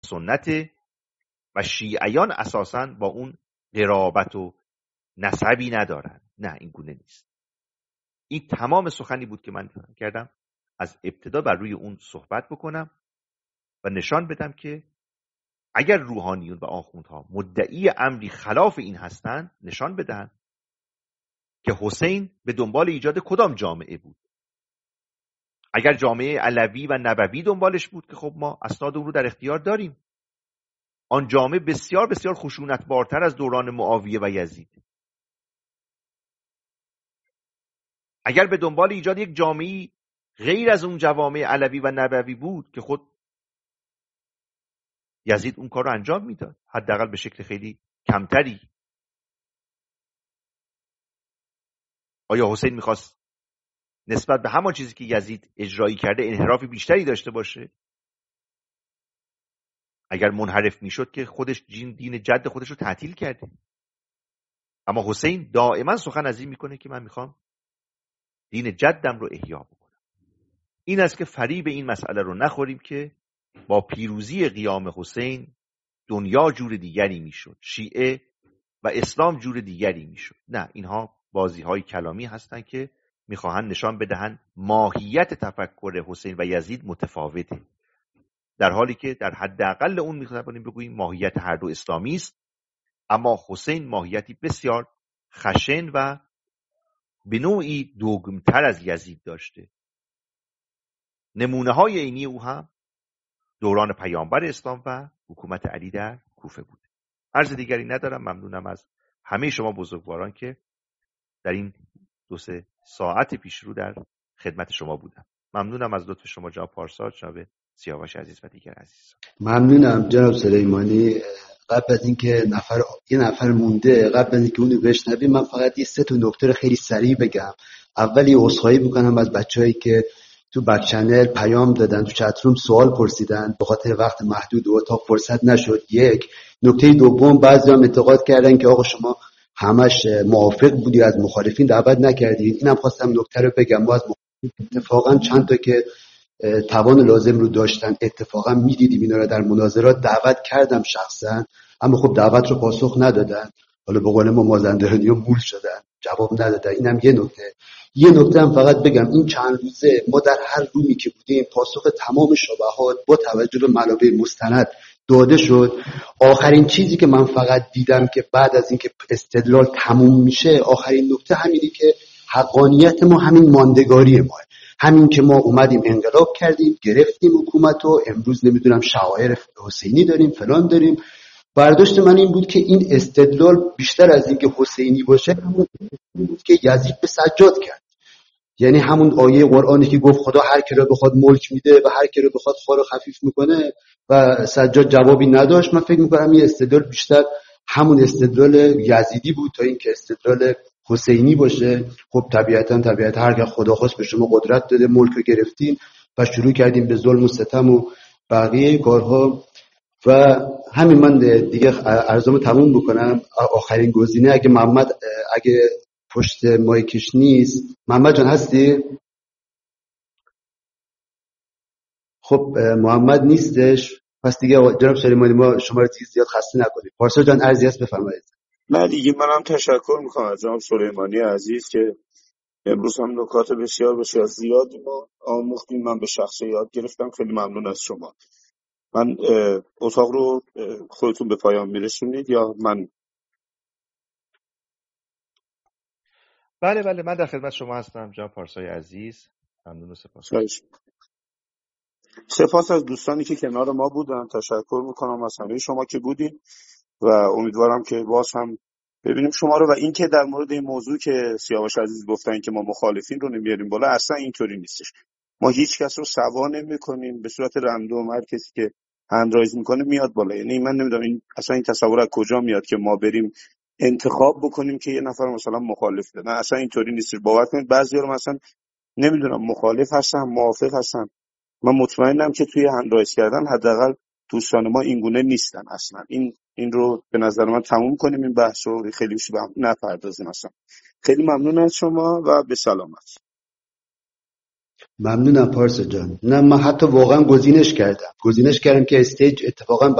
سنت و شیعیان اساساً با اون قرابت و نسبی ندارن. نه، این گونه نیست. این تمام سخنی بود که من کردم از ابتدا بر روی اون صحبت بکنم و نشان بدم که اگر روحانیون و آخوندها مدعی امری خلاف این هستند نشان بدن که حسین به دنبال ایجاد کدام جامعه بود. اگر جامعه علوی و نبوی دنبالش بود که خب ما اسناد اون رو در اختیار داریم. آن جامعه بسیار بسیار خشونتبارتر از دوران معاویه و یزید. اگر به دنبال ایجاد یک جامعه غیر از اون جوامع علوی و نبوی بود که خود یزید اون کار رو انجام میداد، حداقل به شکل خیلی کمتری. آیا حسین میخواست نسبت به همان چیزی که یزید اجرایی کرده انحراف بیشتری داشته باشه؟ اگر منحرف میشد که خودش دین جد خودش رو تعطیل کرده. اما حسین دائما سخن از این میکنه که من میخوام دین جدم رو احیا بکنم. این است که فریب این مسئله رو نخوریم که با پیروزی قیام حسین دنیا جور دیگری میشد، شیعه و اسلام جور دیگری میشد. نه، اینها بازی‌های کلامی هستند که میخواهند نشان بدهند ماهیت تفکر حسین و یزید متفاوته، در حالی که در حداقل اون میخواهیم بگوییم ماهیت هر دو اسلامی است. اما حسین ماهیتی بسیار خشن و به نوعی دوگمتر از یزید داشته. نمونه های عینی او هم دوران پیامبر اسلام و حکومت علی در کوفه بود. عرض دیگری ندارم. ممنونم از همه شما بزرگواران که در این 2-3 ساعت پیش رو در خدمت شما بودم. ممنونم از لطف شما جناب پارسا، جناب سیاوش عزیز و دیگر عزیزان. ممنونم جناب سلیمانی. قبل از اینکه یه نفر مونده، قبل از اینکه اونو بشنویم، من فقط یه 3 نکته خیلی سریع بگم. اولی عذرخواهی میکنم از بچه‌هایی که تو بک چنل پیام دادن، تو چت روم سوال پرسیدن، به خاطر وقت محدود و اتاق فرصت نشد. یک نکته دوم، بعضی هم انتقاد کردن که آقا شما همش موافق بودی، از مخالفین دعوت نکردید. اینم خواستم نکته رو بگم. ما از مخالفین اتفاقا چند تا که توان لازم رو داشتن اتفاقا میدیدیم اینا رو در مناظرات دعوت کردم شخصا، اما خب دعوت رو پاسخ ندادن. حالا به قول ما مازندرانی ها مول شدن، جواب ندادن. اینم یه نکته هم فقط بگم. این چند روزه ما در هر رومی که بودیم پاسخ تمام شبهات با توجه به منابع مستند داده شد. آخرین چیزی که من فقط دیدم که بعد از اینکه استدلال تموم میشه، آخرین نکته همینی که حقانیت ما همین ماندگاری ما، همین که ما اومدیم انقلاب کردیم، گرفتیم حکومتو، امروز نمیدونم شعائر حسینی داریم، فلان داریم. برداشت من این بود که این استدلال بیشتر از اینکه حسینی باشه همون بود که یزید به سجاد کرد. یعنی همون آیه قرآنی که گفت خدا هر کی را بخواد ملک میده و هر کی را بخواد خوار و خفیف میکنه و سجاد جوابی نداشت. من فکر میکنم این استدلال بیشتر همون استدلال یزیدی بود تا اینکه استدلال حسینی باشه. خب طبیعتا هر که خدا خواست به شما قدرت داده، ملک رو گرفتین و شروع کردیم به ظلم و ستم و بقیه کارها. و همین، من دیگه عرضمو تموم بکنم. آخرین گزینه اگه پشت مایکش نیست، محمد جان هستی؟ خب محمد نیستش، پس دیگه جناب سلیمانی ما شما رو زیاد خسته نکنیم. پارسا جان عرضی هست بفرمایید. نه دیگه، منم تشکر میکنم از جناب سلیمانی عزیز که امروز هم نکات بسیار بسیار زیادی ما آموختیم. من به شخص یاد گرفتم. خیلی ممنون از شما. من اتاق رو خودتون به پایان میرسونید یا من؟ بله من در خدمت شما هستم جناب پارسای عزیز. ممنون و سپاس از دوستانی که کنار ما بودن. تشکر میکنم از همه شما که بودین و امیدوارم که باز هم ببینیم شما رو. و این که در مورد این موضوع که سیاوش عزیز گفتن که ما مخالفین رو نمیاریم بالا، اصلا اینطوری نیستش. ما هیچ کس رو سوا نمی‌کنیم، به صورت رندوم هر کسی که هند رایز میکنه میاد بالا. یعنی من نمیدونم این اصلا این تصور از کجا میاد که ما بریم انتخاب بکنیم که یه نفر مثلا مخالف ده. نه اصلا اینطوری نیست. باور کنید بعضیا رو مثلا نمیدونم مخالف هستن، موافق هستن. من مطمئنم که توی هند رایز کردن حداقل دوستان ما اینگونه نیستن اصلا. این رو به نظر من تموم کنیم، این بحث رو خیلی بیشتر نپردازیم اصلا. خیلی ممنون از شما و به سلامت. ممنونم پارسا جان. نه من حتی واقعا گزینش کردم که استیج اتفاقا